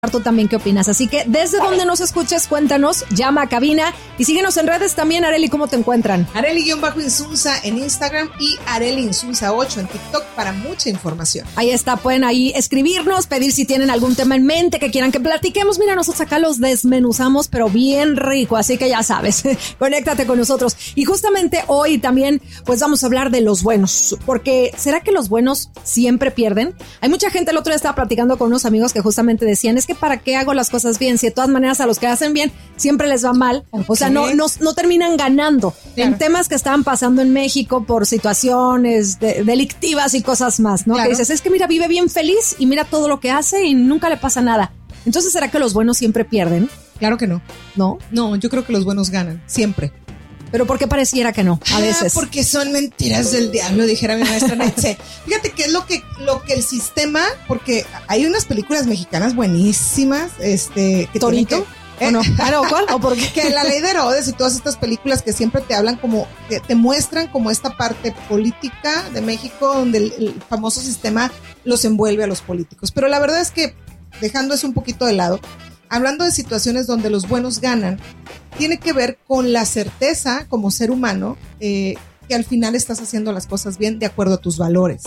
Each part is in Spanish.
tú también qué opinas. Así que desde donde nos escuches, cuéntanos, llama a cabina y síguenos en redes también. Arely, ¿cómo te encuentran? Arely-Insunza en Instagram y Arely-Insunza8 en TikTok para mucha información. Ahí está, pueden ahí escribirnos, pedir si tienen algún tema en mente que quieran que platiquemos. Mira, nosotros acá los desmenuzamos, pero bien rico, así que ya sabes, conéctate con nosotros. Y justamente hoy también, pues vamos a hablar de los buenos, porque ¿será que los buenos siempre pierden? Hay mucha gente, el otro día estaba platicando con unos amigos que justamente decían, es que ¿para qué hago las cosas bien? Si de todas maneras a los que hacen bien siempre les va mal. Okay. O sea, no terminan ganando. Claro. En temas que estaban pasando en México por situaciones delictivas y cosas más, ¿no? Claro. Que dices, es que mira, vive bien feliz y mira todo lo que hace y nunca le pasa nada. Entonces, ¿será que los buenos siempre pierden? Claro que no. ¿No? No, yo creo que los buenos ganan, siempre. ¿Pero por qué pareciera que no? A veces. Porque son mentiras del diablo, dijera mi maestra Netze. Fíjate que es lo que el sistema, porque hay unas películas mexicanas buenísimas, que ¿Torito? ¿O no? ¿Cuál? ¿O por qué? Que La Ley de Herodes y todas estas películas que siempre te hablan como, que te muestran como esta parte política de México, donde el famoso sistema los envuelve a los políticos. Pero la verdad es que, dejando eso un poquito de lado, hablando de situaciones donde los buenos ganan, tiene que ver con la certeza como ser humano que al final estás haciendo las cosas bien de acuerdo a tus valores.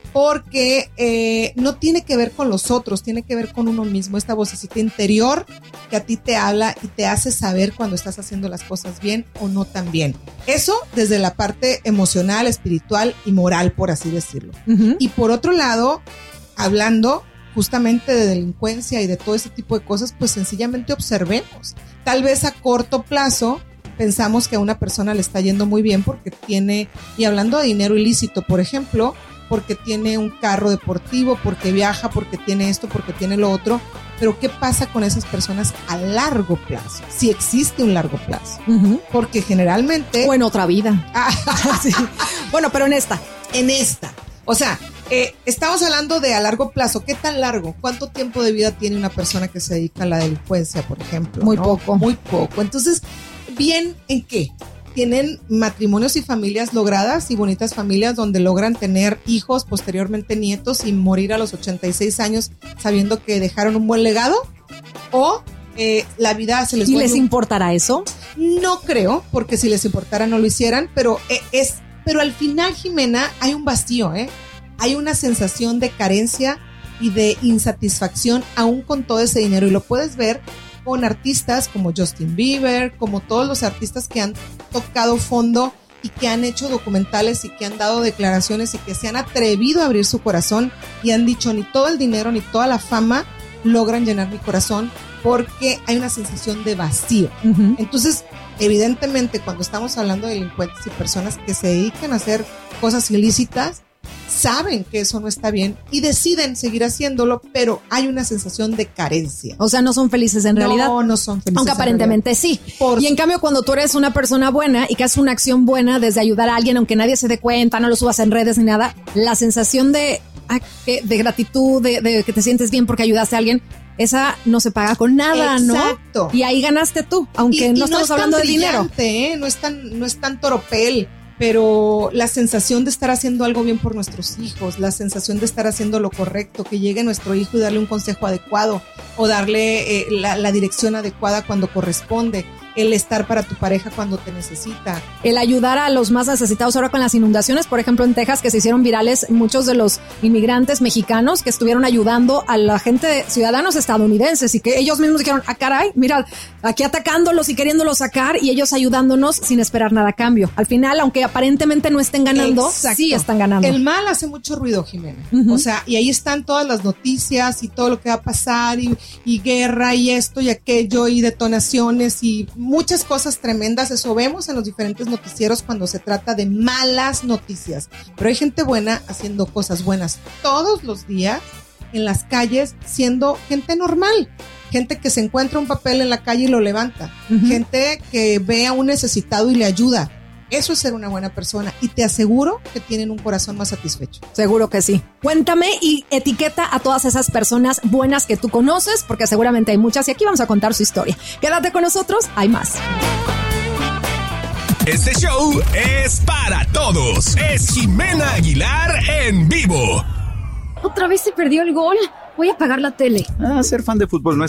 Porque no tiene que ver con los otros, tiene que ver con uno mismo, esta vocecita interior que a ti te habla y te hace saber cuando estás haciendo las cosas bien o no tan bien. Eso desde la parte emocional, espiritual y moral, por así decirlo. Uh-huh. Y por otro lado, hablando justamente de delincuencia y de todo ese tipo de cosas, pues sencillamente observemos. Tal vez a corto plazo pensamos que a una persona le está yendo muy bien porque tiene, y hablando de dinero ilícito, por ejemplo, porque tiene un carro deportivo, porque viaja, porque tiene esto, porque tiene lo otro. Pero ¿qué pasa con esas personas a largo plazo? Si existe un largo plazo. Uh-huh. Porque generalmente... O en otra vida. Sí. Bueno, pero en esta. O sea, estamos hablando de a largo plazo. ¿Qué tan largo? ¿Cuánto tiempo de vida tiene una persona que se dedica a la delincuencia, por ejemplo? Muy ¿no? poco. Muy poco. Entonces, ¿bien en qué? Tienen matrimonios y familias logradas y bonitas familias donde logran tener hijos, posteriormente nietos y morir a los 86 años sabiendo que dejaron un buen legado. O la vida se les... ¿Y les importará eso? No creo, porque si les importara no lo hicieran, pero al final, Jimena, hay un vacío, hay una sensación de carencia y de insatisfacción aún con todo ese dinero, y lo puedes ver con artistas como Justin Bieber, como todos los artistas que han tocado fondo y que han hecho documentales y que han dado declaraciones y que se han atrevido a abrir su corazón y han dicho, ni todo el dinero ni toda la fama logran llenar mi corazón, porque hay una sensación de vacío. Uh-huh. Entonces, evidentemente, cuando estamos hablando de delincuentes y personas que se dedican a hacer cosas ilícitas, saben que eso no está bien y deciden seguir haciéndolo, pero hay una sensación de carencia. O sea, no son felices en realidad. No son felices. Aunque aparentemente sí. Y en cambio, cuando tú eres una persona buena y que haces una acción buena desde ayudar a alguien, aunque nadie se dé cuenta, no lo subas en redes ni nada, la sensación de gratitud, de que te sientes bien porque ayudaste a alguien, esa no se paga con nada. Exacto. ¿No? Y ahí ganaste tú, aunque no estamos hablando de dinero. No es tan toropel. Pero la sensación de estar haciendo algo bien por nuestros hijos, la sensación de estar haciendo lo correcto, que llegue nuestro hijo y darle un consejo adecuado o darle la dirección adecuada cuando corresponde, el estar para tu pareja cuando te necesita. El ayudar a los más necesitados ahora con las inundaciones, por ejemplo en Texas, que se hicieron virales muchos de los inmigrantes mexicanos que estuvieron ayudando a la gente, ciudadanos estadounidenses, y que ellos mismos dijeron, caray, mira, aquí atacándolos y queriéndolos sacar, y ellos ayudándonos sin esperar nada a cambio. Al final, aunque aparentemente no estén ganando, exacto, sí están ganando. El mal hace mucho ruido, Jimena. Uh-huh. O sea, y ahí están todas las noticias y todo lo que va a pasar y guerra y esto y aquello y detonaciones y muchas cosas tremendas. Eso vemos en los diferentes noticieros cuando se trata de malas noticias. Pero hay gente buena haciendo cosas buenas todos los días en las calles, siendo gente normal. Gente que se encuentra un papel en la calle y lo levanta. Uh-huh. Gente que ve a un necesitado y le ayuda. Eso es ser una buena persona, y te aseguro que tienen un corazón más satisfecho. Seguro que sí. Cuéntame y etiqueta a todas esas personas buenas que tú conoces, porque seguramente hay muchas, y aquí vamos a contar su historia. Quédate con nosotros, hay más. Este show es para todos. Es Jimena Aguilar en vivo. Otra vez se perdió el gol. Voy a apagar la tele. Ser fan de fútbol no es